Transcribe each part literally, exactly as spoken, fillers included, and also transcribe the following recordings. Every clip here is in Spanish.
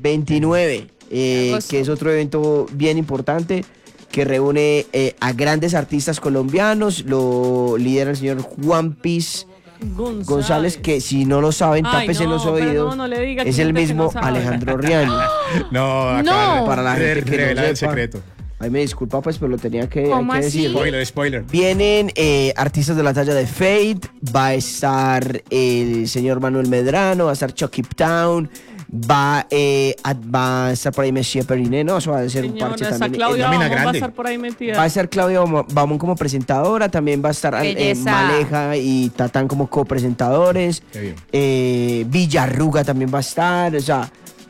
veintinueve, eh, que es otro evento bien importante que reúne eh, a grandes artistas colombianos. Lo lidera el señor Juan Piz González, González, que si no lo saben, tápese no, los oídos. No, no le diga es el mismo no Alejandro Riaño. No, acá no. Para la gente que revela no el secreto. Ay, me disculpa, pues, pero lo tenía que, ¿Cómo hay que así? decir. Spoiler, spoiler. Vienen eh, artistas de la talla de Fate, va a estar el señor Manuel Medrano, va a estar Chucky Town, va, eh, a, va a estar por ahí Messier Periné, ¿no? Eso va a ser un parche también. Claudia Bamón va a estar por ahí metida. Va a estar Claudia Bamón como presentadora, también va a estar eh, Maleja y Tatán como copresentadores. Eh, Villarruga también va a estar, o sea,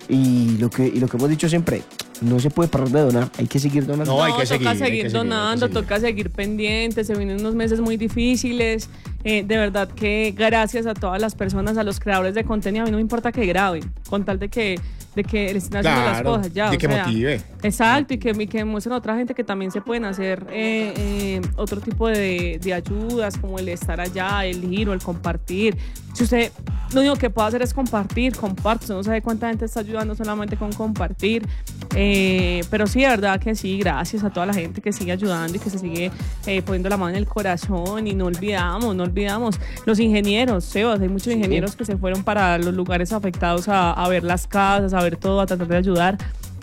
y lo que, y lo que hemos dicho siempre, no se puede parar de donar, hay que seguir donando. No, no hay que toca seguir, seguir hay que donando, seguir, toca seguir pendientes, se vienen unos meses muy difíciles. Eh, de verdad que gracias a todas las personas, a los creadores de contenido, a mí no me importa que graben, con tal de que, de que les estén haciendo claro, las cosas ya. De o que sea, motive. Exacto, y que, y que muestren a otra gente que también se pueden hacer eh, eh, otro tipo de, de ayudas, como el estar allá, el giro, el compartir. Si usted lo único que puede hacer es compartir, comparte, usted no sabe cuánta gente está ayudando solamente con compartir. Eh, pero sí, de verdad que sí, gracias a toda la gente que sigue ayudando y que se sigue eh, poniendo la mano en el corazón. Y no olvidamos, no olvidamos los ingenieros, Sebas, hay muchos ingenieros sí. que se fueron para los lugares afectados a, a ver las casas, a ver todo, a tratar de ayudar.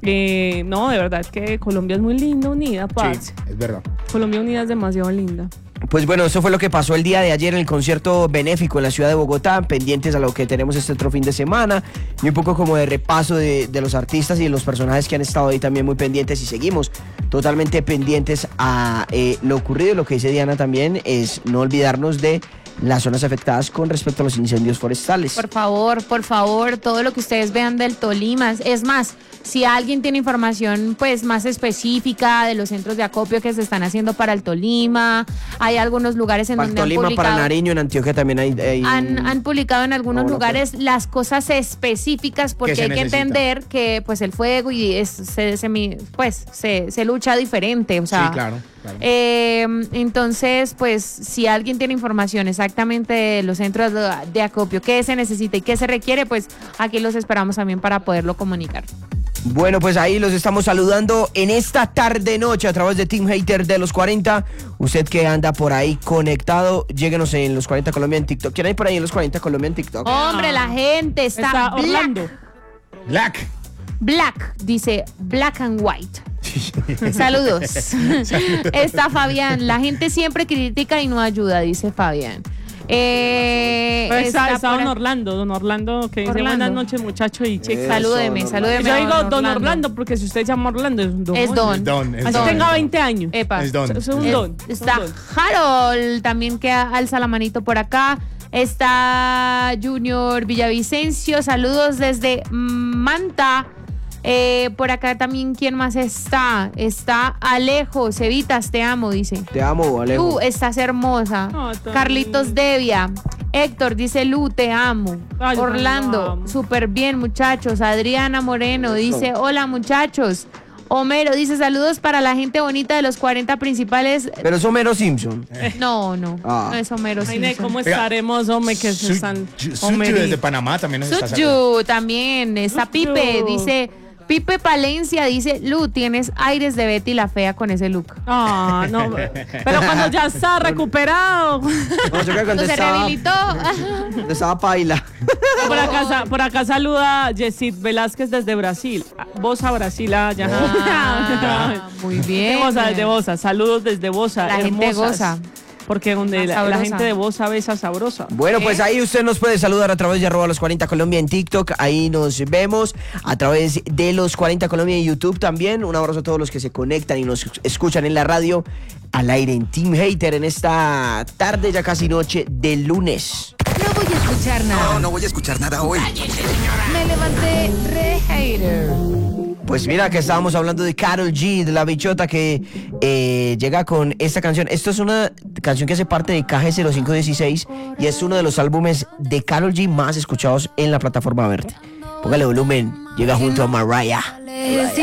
Eh, no, de verdad que Colombia es muy linda, unida, Paz. Sí, es verdad. Colombia unida es demasiado linda. Pues bueno, eso fue lo que pasó el día de ayer en el concierto benéfico en la ciudad de Bogotá, pendientes a lo que tenemos este otro fin de semana y un poco como de repaso de, de los artistas y de los personajes que han estado ahí también muy pendientes, y seguimos totalmente pendientes a eh, lo ocurrido. Lo que dice Diana también es no olvidarnos de las zonas afectadas con respecto a los incendios forestales. Por favor, por favor, todo lo que ustedes vean del Tolima, es más, si alguien tiene información pues más específica de los centros de acopio que se están haciendo para el Tolima, hay algunos lugares en para donde Tolima, han publicado, para Nariño, en Antioquia también hay, hay han, han publicado en algunos no, lugares no, las cosas específicas, porque hay necesita? que entender que pues el fuego y es, se, se, pues se, se lucha diferente, o sea, sí, claro, claro. Eh, entonces pues si alguien tiene información exactamente de los centros de, de acopio, qué se necesita y qué se requiere, pues aquí los esperamos también para poderlo comunicar. Bueno, pues ahí los estamos saludando en esta tarde noche a través de Team Hater de los cuarenta. Usted que anda por ahí conectado, lléguenos en los cuarenta Colombia en TikTok. ¿Quién hay por ahí en los cuarenta Colombia en TikTok? Hombre, la gente está, está Orlando. Black. Black, dice Black and White. Saludos. Está Fabián. La gente siempre critica y no ayuda, dice Fabián. Eh, Pero está, está, está por... don Orlando, don Orlando, que dice Orlando. Buenas noches, muchacho y chicas. Salúdeme, salúdeme. Yo digo don Orlando. Orlando, porque si usted llama Orlando es un don. Es don. Es don es Así don. tenga veinte años. Epa. Es don. Es un Es, don. Está un don. Harold, también que alza la manito por acá. Está Junior Villavicencio, saludos desde Manta. Eh, por acá también, ¿quién más está? Está Alejo, Cevitas, te amo, dice. Te amo, Alejo. Tú estás hermosa. Oh, Carlitos Devia. Héctor dice, Lu, te amo. Ay, Orlando, súper bien, muchachos. Adriana Moreno dice, hola, muchachos. Homero dice, saludos para la gente bonita de los cuarenta principales. Pero es Homero Simpson. No, no, Ah. no es Homero Ay, Simpson. ¿cómo estaremos, hombre, que se Su- están... Su- Suchu Homeri. desde Panamá también nos está sacando. Suchu también, está Suchu. Pipe, dice, Pipe Palencia dice, Lu, tienes aires de Betty la Fea con ese look. Ah, no, pero cuando ya está recuperado. No, yo creo que cuando Se estaba, rehabilitó. cuando estaba paila. Por acá, por acá saluda a Yesid Velázquez desde Brasil. Bosa, Brasil, allá. Ah, muy bien. De Bosa, desde Bosa. Saludos desde Bosa. La gente hermosas. goza. Porque donde la, la Sabrosa. gente de Bosa besa sabrosa. Bueno, pues ahí usted nos puede saludar a través de arroba los cuarenta Colombia en TikTok. Ahí nos vemos a través de los cuarenta Colombia en YouTube también. Un abrazo a todos los que se conectan y nos escuchan en la radio al aire en Team Hater en esta tarde, ya casi noche de lunes. No voy a escuchar nada. No, no voy a escuchar nada hoy. Me levanté re hater. Pues mira que estábamos hablando de Karol G, de la bichota que eh, llega con esta canción. Esto es una canción que hace parte de K G cero cinco dieciséis y es uno de los álbumes de Karol G más escuchados en la plataforma verde. Póngale volumen, llega junto a Mariah.